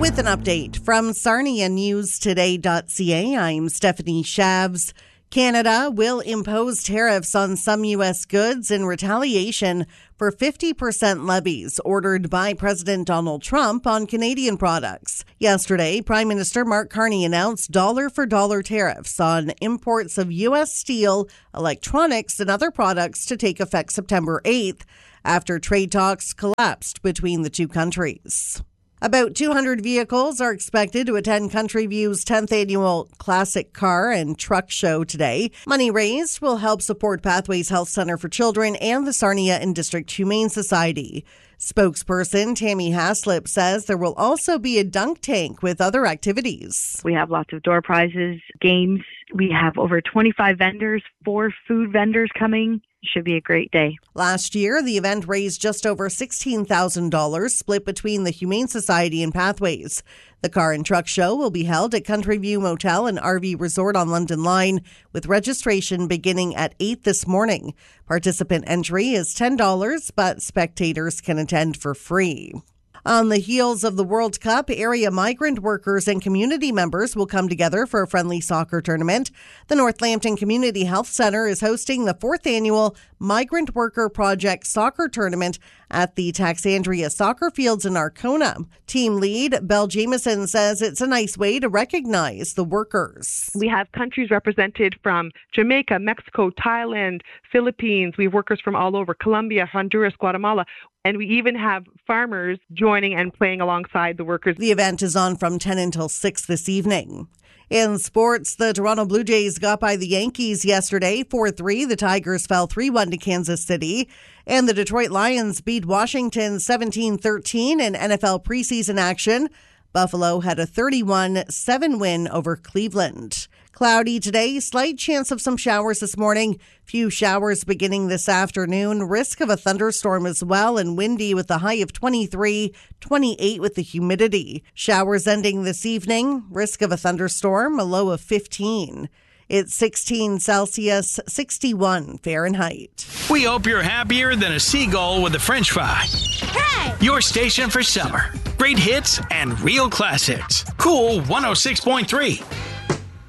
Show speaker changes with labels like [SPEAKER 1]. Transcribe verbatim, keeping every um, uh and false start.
[SPEAKER 1] With an update from Sarnia News Today dot C A, I'm Stephanie Shabs. Canada will impose tariffs on some U S goods in retaliation for fifty percent levies ordered by President Donald Trump on Canadian products. Yesterday, Prime Minister Mark Carney announced dollar-for-dollar tariffs on imports of U S steel, electronics, and other products to take effect September eighth, after trade talks collapsed between the two countries. About two hundred vehicles are expected to attend Country View's tenth annual Classic Car and Truck Show today. Money raised will help support Pathways Health Center for Children and the Sarnia and District Humane Society. Spokesperson Tammy Haslip says there will also be a dunk tank with other activities.
[SPEAKER 2] We have lots of door prizes, games. We have over twenty-five vendors, four food vendors coming. Should be a great day.
[SPEAKER 1] Last year, the event raised just over sixteen thousand dollars, split between the Humane Society and Pathways. The Car and Truck Show will be held at Country View Motel and R V Resort on London Line, with registration beginning at eight this morning. Participant entry is ten dollars, but spectators can attend for free. On the heels of the World Cup, area migrant workers and community members will come together for a friendly soccer tournament. The North Lambton Community Health Center is hosting the fourth annual Migrant Worker Project Soccer Tournament at the Taxandria Soccer Fields in Arkona. Team lead Belle Jameson says it's a nice way to recognize the workers.
[SPEAKER 3] We have countries represented from Jamaica, Mexico, Thailand, Philippines. We have workers from all over, Colombia, Honduras, Guatemala. And we even have farmers joining and playing alongside the workers.
[SPEAKER 1] The event is on from ten until six this evening. In sports, the Toronto Blue Jays got by the Yankees yesterday four three. The Tigers fell three one to Kansas City. And the Detroit Lions beat Washington seventeen thirteen in N F L preseason action. Buffalo had a thirty-one seven win over Cleveland. Cloudy today, slight chance of some showers this morning. Few showers beginning this afternoon. Risk of a thunderstorm as well, and windy with a high of twenty-three, twenty-eight with the humidity. Showers ending this evening. Risk of a thunderstorm, a low of fifteen. It's sixteen Celsius, sixty-one Fahrenheit.
[SPEAKER 4] We hope you're happier than a seagull with a French fry.
[SPEAKER 5] Hey!
[SPEAKER 4] Your station for summer. Great hits and real classics. Cool one oh six point three.